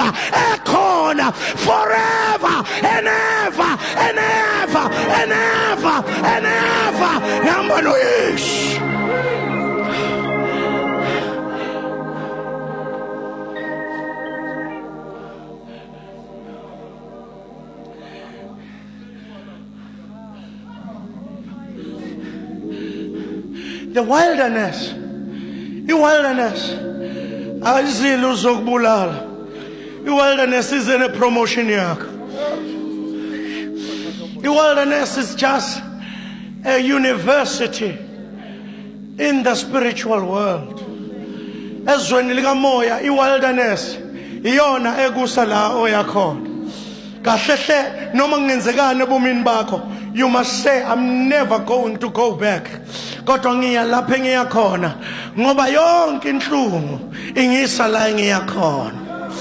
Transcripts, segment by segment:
uyaqhubeka ekhona forever and ever and ever and ever and ever. Number no years. The wilderness. The wilderness. Azile uzokubulala. The wilderness isn't a promotion yakho. The wilderness is just a university in the spiritual world. Ezweni likamoya, I wilderness iyona ekusa la oyakhona. Kahle noma ngenzekane ebomini bakho, you must say, I'm never going to go back. Kodwa ngiya lapha engiyakhona ngoba yonke inhlungu ingisa la engiyakhona.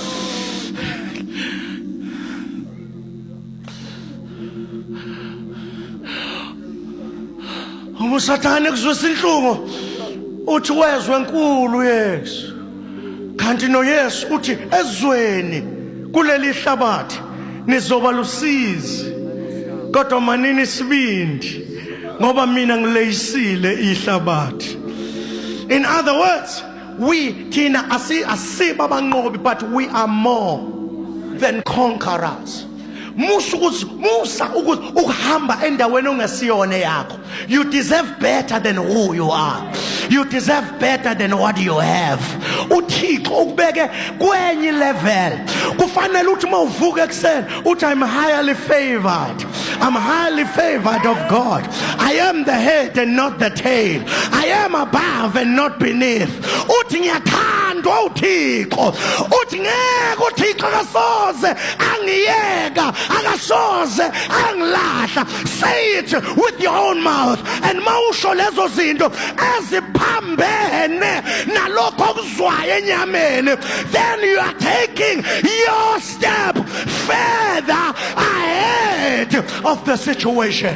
Umusatane kuzwisa inhlungu uthi wezwe enkulu Yesu. Kanti no Yesu uthi ezweni kuleli hlabathi nizoba lusizi. Kodwa manini sibindi ngoba mina ngileyisile ihlabathi. In other words, we thina asiba banqobi, but we are more than conquerors. Musa ukuhamba endaweni ongasiyona yakho. You deserve better than who you are. You deserve better than what you have. Uthixo ukubeke kwenye level. Kufanele uthi mawuvuka ekseni uthi I'm highly favored. I'm highly favored of God. I am the head and not the tail. I am above and not beneath. Uthi ngiyathandwa uthixo. Uthi ngeke uthixo akasoze angiyeka, akasoze angilahla. Say it with your own mouth. And mawusho lezo zinto eziphambene nalokho okuzwayo enyameni, then you are taking your step further ahead of the situation.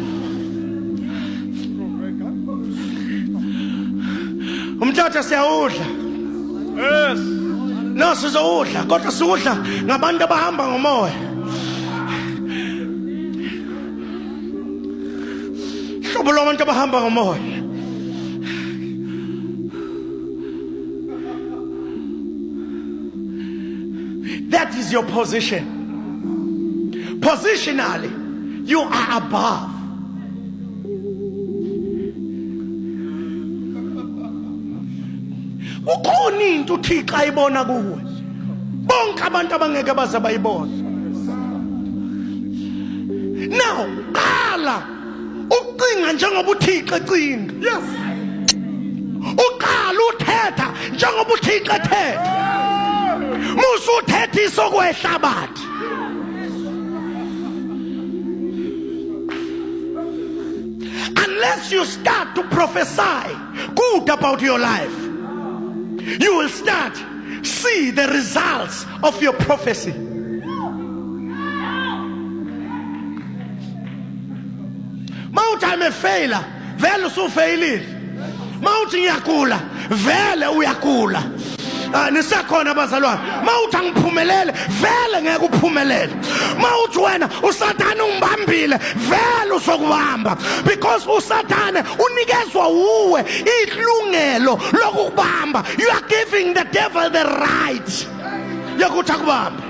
Umthatha siyawudla. Yes. No sizowudla kodwa siwudla ngabantu abahamba ngomoya. Hlobo lwabantu abahamba ngomoya. That is your position. Positionally, you are above. Ukhona into uThixo ayibona kuwe. Bonke abantu abangeke baze bayibona. Now, qala ucinga njengoba uThixo ecinga. Yes. Uqala uthetha njengoba uThixo ethetha. Musu uthetha isokwehlabathi. Unless you start to prophesy good about your life, you will start see the results of your prophecy. Mawuthi I'm a failure, vele usufeyilile. Mawuthi ngiyagula, vele uyagula. Nisakhona abazalwane. Mawuthi angiphumelele, vele ngeke uphumelele. Mawuthi wena uSathane ungibambile, vele usokubamba. Because uSathane unikezwa uwe ilungelo lokubamba. You are giving the devil the right yokuthi akubambe.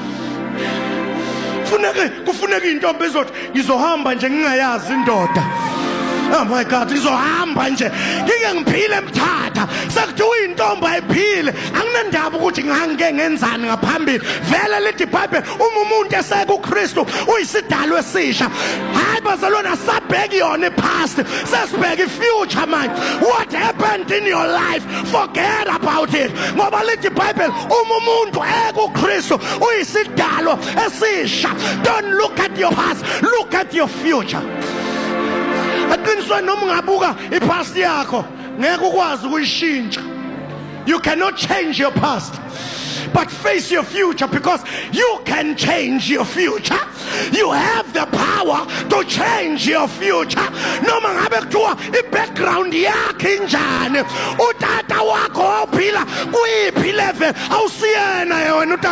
Kufuneka intombi ezothi ngizohamba nje ngingayazi indoda. Oh my God, ngizohamba nje ngike ngiphile emthatha. Sekuthiwa intombi ayiphile, anginandaba ukuthi ngangeke ngenzani ngaphambili. Vele lithi iBhayibheli umuntu eseke uKristu uyisidalwa esisha. Hayi bazalwane, asabheki yona ipast, sesibheka ifuture manje. What happened in your life, forget about it. Ngoba lithi iBhayibheli umuntu eke uKristu uyisidalwa esisha. Don't look at your past, look at your future. Aqiniswe noma ungabuka ipast yakho ngeke ukwazi ukuyishintsha. You cannot change your past, but face your future, because you can change your future. You have the power to change your future. Noma ngabe kuthiwa i-background yakhe injani, utata wakho ophila kuyiphi level awusiyena yena.